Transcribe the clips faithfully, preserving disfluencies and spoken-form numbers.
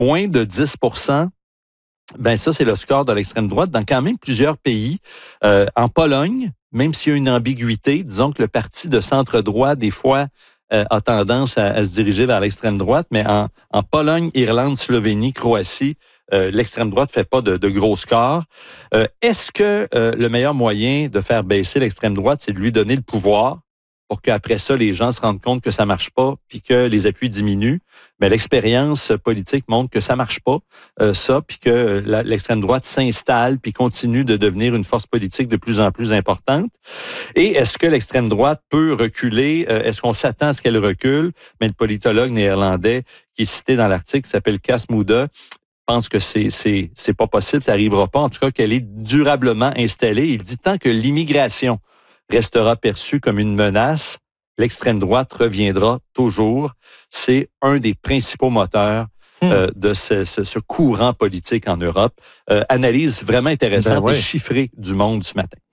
moins de dix pour cent, ben ça, c'est le score de l'extrême droite dans quand même plusieurs pays. Euh, en Pologne, même s'il y a une ambiguïté, disons que le parti de centre-droit, des fois, euh, a tendance à, à se diriger vers l'extrême droite, mais en, en Pologne, Irlande, Slovénie, Croatie, euh, l'extrême droite fait pas de, de gros scores. Euh, est-ce que euh, le meilleur moyen de faire baisser l'extrême droite, c'est de lui donner le pouvoir pour qu'après ça, les gens se rendent compte que ça marche pas puis que les appuis diminuent? Mais l'expérience politique montre que ça marche pas, euh, ça, puis que la, l'extrême droite s'installe puis continue de devenir une force politique de plus en plus importante. Et est-ce que l'extrême droite peut reculer? Euh, est-ce qu'on s'attend à ce qu'elle recule? Mais le politologue néerlandais qui est cité dans l'article, qui s'appelle Cas Mouda, pense que c'est, c'est, c'est pas possible, ça n'arrivera pas. En tout cas, qu'elle est durablement installée. Il dit tant que l'immigration restera perçue comme une menace, l'extrême droite reviendra toujours. C'est un des principaux moteurs euh, mmh. de ce, ce, ce courant politique en Europe. Euh, analyse vraiment intéressante ben ouais. et chiffrée du Monde ce matin.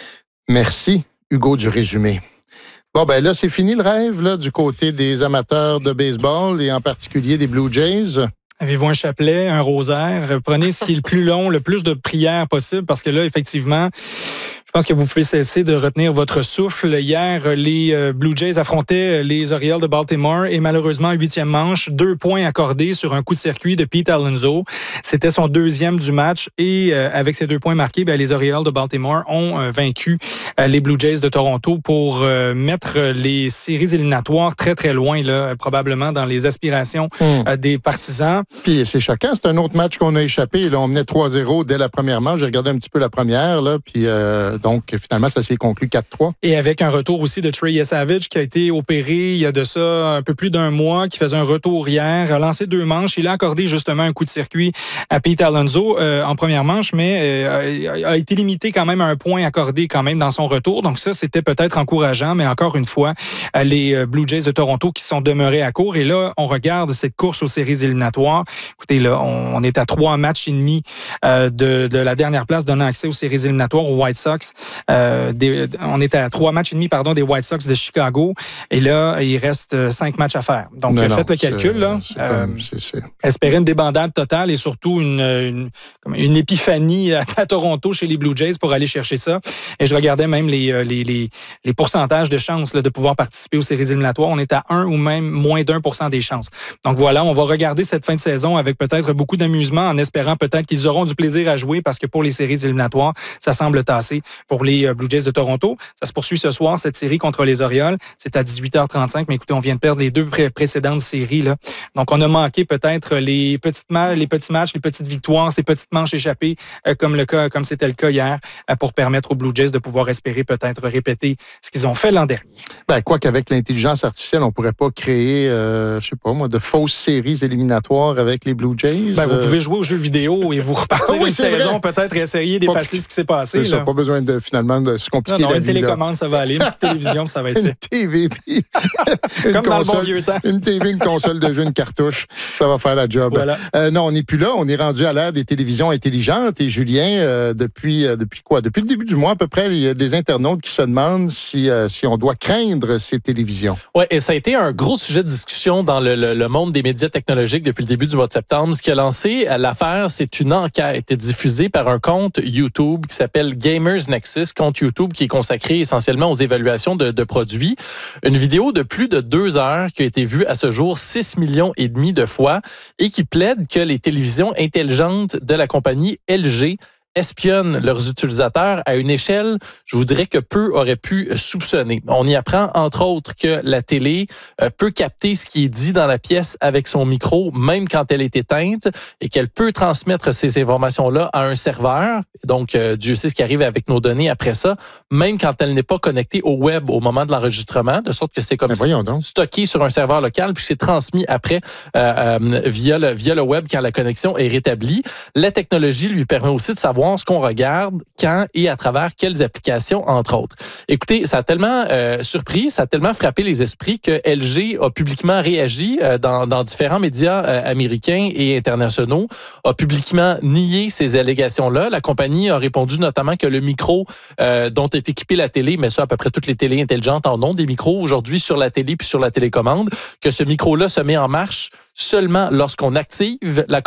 Merci, Hugo, du résumé. Bon, ben là, c'est fini le rêve là, du côté des amateurs de baseball et en particulier des Blue Jays. Avez-vous un chapelet, un rosaire? Prenez ce qui est le plus long, le plus de prières possible, parce que là, effectivement, je pense que vous pouvez cesser de retenir votre souffle. Hier, les Blue Jays affrontaient les Orioles de Baltimore et malheureusement, huitième manche, deux points accordés sur un coup de circuit de Pete Alonso. C'était son deuxième du match et euh, avec ces deux points marqués, ben, les Orioles de Baltimore ont euh, vaincu euh, les Blue Jays de Toronto pour euh, mettre les séries éliminatoires très, très loin, là, probablement dans les aspirations mmh. euh, des partisans. Puis c'est choquant, c'est un autre match qu'on a échappé. Là, on menait trois zéro dès la première manche. J'ai regardé un petit peu la première, là, puis... Euh, Donc, finalement, ça s'est conclu quatre trois. Et avec un retour aussi de Trey Yesavage qui a été opéré il y a de ça un peu plus d'un mois, qui faisait un retour hier, a lancé deux manches. Il a accordé justement un coup de circuit à Pete Alonso euh, en première manche, mais euh, a été limité quand même à un point accordé quand même dans son retour. Donc ça, c'était peut-être encourageant, mais encore une fois, les Blue Jays de Toronto qui sont demeurés à court. Et là, on regarde cette course aux séries éliminatoires. Écoutez, là, on est à trois matchs et demi euh, de, de la dernière place donnant accès aux séries éliminatoires aux White Sox. Euh, des, on était à trois matchs et demi pardon, des White Sox de Chicago. Et là, il reste cinq matchs à faire. Donc, non, faites non, le calcul. C'est, là. C'est euh, comme, c'est, c'est... Espérez une débandade totale et surtout une, une, une épiphanie à, à Toronto chez les Blue Jays pour aller chercher ça. Et je regardais même les, les, les, les pourcentages de chances là, de pouvoir participer aux séries éliminatoires. On est à un ou même moins d'un pour cent des chances. Donc voilà, on va regarder cette fin de saison avec peut-être beaucoup d'amusement en espérant peut-être qu'ils auront du plaisir à jouer parce que pour les séries éliminatoires, ça semble tasser pour les Blue Jays de Toronto. Ça se poursuit ce soir, cette série contre les Orioles. C'est à dix-huit heures trente-cinq, mais écoutez, on vient de perdre les deux pré- précédentes séries. Là. Donc, on a manqué peut-être les, petites ma- les petits matchs, les petites victoires, ces petites manches échappées, euh, comme, le cas, comme c'était le cas hier, euh, pour permettre aux Blue Jays de pouvoir espérer peut-être répéter ce qu'ils ont fait l'an dernier. Ben, quoi qu'avec l'intelligence artificielle, on ne pourrait pas créer, euh, je sais pas moi, de fausses séries éliminatoires avec les Blue Jays. Ben, euh... vous pouvez jouer aux jeux vidéo et vous repartir oui, une saison, vrai. Peut-être essayer d'effacer pas, ce qui s'est passé. C'est là. Ça, pas besoin de, finalement de se compliquer non, non, la une vie. télécommande, là. Ça va aller. Une petite télévision, ça va être fait. Une T V, puis une Comme console, dans le bon vieux temps. Une T V, une console de jeu, une cartouche, ça va faire la job. Voilà. Euh, non, on n'est plus là. On est rendu à l'ère des télévisions intelligentes. Et Julien, euh, depuis, euh, depuis quoi? Depuis le début du mois à peu près, il y a des internautes qui se demandent si, euh, si on doit craindre ces télévisions. Oui, et ça a été un gros sujet de discussion dans le, le, le monde des médias technologiques depuis le début du mois de septembre. Ce qui a lancé l'affaire, c'est une enquête diffusée par un compte YouTube qui s'appelle Gamers Nexus, compte YouTube qui est consacré essentiellement aux évaluations de, de produits. Une vidéo de plus de deux heures qui a été vue à ce jour six millions et demi de fois et qui plaide que les télévisions intelligentes de la compagnie L G espionnent leurs utilisateurs à une échelle, je vous dirais que peu auraient pu soupçonner. On y apprend, entre autres, que la télé euh, peut capter ce qui est dit dans la pièce avec son micro, même quand elle est éteinte, et qu'elle peut transmettre ces informations-là à un serveur. Donc, euh, Dieu sait ce qui arrive avec nos données après ça, même quand elle n'est pas connectée au web au moment de l'enregistrement, de sorte que c'est comme si stocké sur un serveur local, puis c'est transmis après euh, euh, via, le, via le web quand la connexion est rétablie. La technologie lui permet aussi de savoir ce qu'on regarde, quand et à travers quelles applications, entre autres. Écoutez, ça a tellement euh, surpris, ça a tellement frappé les esprits que L G a publiquement réagi euh, dans, dans différents médias euh, américains et internationaux, a publiquement nié ces allégations-là. La compagnie a répondu notamment que le micro euh, dont est équipée la télé, mais ça, à peu près toutes les télés intelligentes en ont des micros aujourd'hui sur la télé puis sur la télécommande, que ce micro-là se met en marche seulement lorsqu'on active la,